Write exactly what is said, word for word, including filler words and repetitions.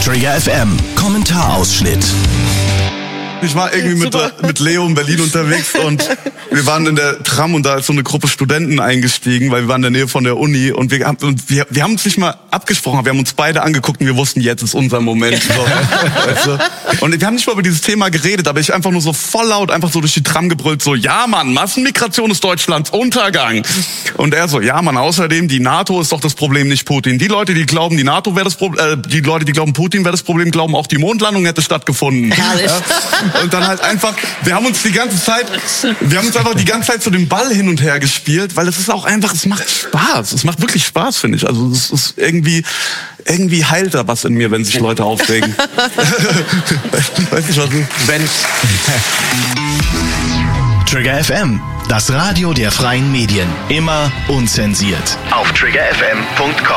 Trigger F M, Kommentarausschnitt. Ich war irgendwie mit, mit Leo in Berlin unterwegs und wir waren in der Tram und da ist so eine Gruppe Studenten eingestiegen, weil wir waren in der Nähe von der Uni und wir haben, und wir, wir haben uns nicht mal abgesprochen, wir haben uns beide angeguckt und wir wussten, jetzt ist unser Moment. So, weißt du? Und wir haben nicht mal über dieses Thema geredet, aber ich einfach nur so voll laut einfach so durch die Tram gebrüllt, so, ja Mann, Massenmigration ist Deutschlands Untergang. Und er so, ja Mann, außerdem, die NATO ist doch das Problem, nicht Putin. Die Leute, die glauben, die NATO wäre das Problem, äh, die Leute, die glauben, Putin wäre das Problem, glauben auch, die Mondlandung hätte stattgefunden. Herrlich. Ja? Und dann halt einfach, wir haben uns die ganze Zeit, wir haben uns einfach die ganze Zeit so den Ball hin und her gespielt, weil es ist auch einfach, es macht Spaß. Es macht wirklich Spaß, finde ich. Also es ist irgendwie, irgendwie heilt da was in mir, wenn sich Leute aufregen. Weiß nicht, was du... Wenn... Trigger F M, das Radio der freien Medien. Immer unzensiert. Auf trigger f m punkt com